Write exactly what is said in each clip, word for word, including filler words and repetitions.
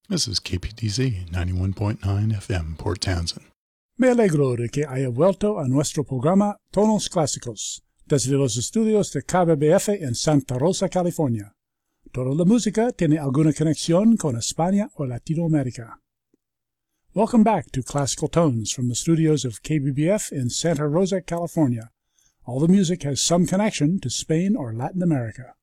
This is K P D Z ninety-one point nine F M, Port Townsend. Me alegro de que haya vuelto a nuestro programa Tonos Clásicos, desde los estudios de K B B F en Santa Rosa, California. Toda la música tiene alguna conexión con España o Latinoamérica. Welcome back to Classical Tones from the studios of K B B F in Santa Rosa, California. All the music has some connection to Spain or Latin America.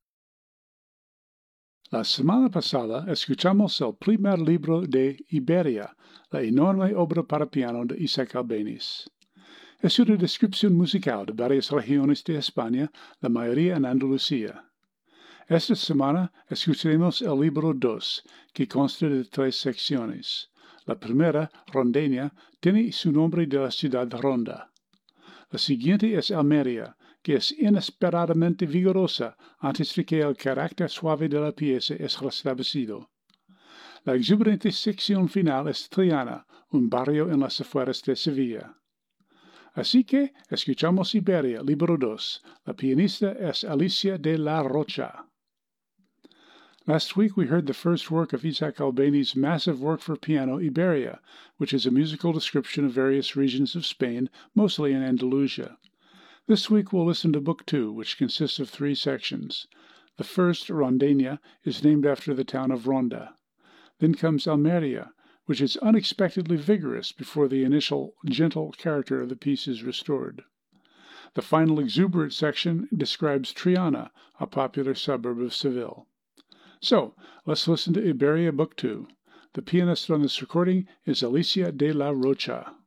La semana pasada escuchamos el primer libro de Iberia, la enorme obra para piano de Isaac Albéniz. Es una descripción musical de varias regiones de España, la mayoría en Andalucía. Esta semana escucharemos el libro dos, que consta de tres secciones. La primera, Rondeña, tiene su nombre de la ciudad de Ronda. La siguiente es Almería, que es inesperadamente vigorosa antes de que el carácter suave de la pieza es restablecido. La exuberante sección final es Triana, un barrio en las afueras de Sevilla. Así que escuchamos Iberia, libro dos. La pianista es Alicia de la Rocha. Last week we heard the first work of Isaac Albéniz's massive work for piano, Iberia, which is a musical description of various regions of Spain, mostly in Andalusia. This week we'll listen to Book Two, which consists of three sections. The first, Rondeña, is named after the town of Ronda. Then comes Almería, which is unexpectedly vigorous before the initial gentle character of the piece is restored. The final exuberant section describes Triana, a popular suburb of Seville. So, let's listen to Iberia Book Two. The pianist on this recording is Alicia de la Rocha.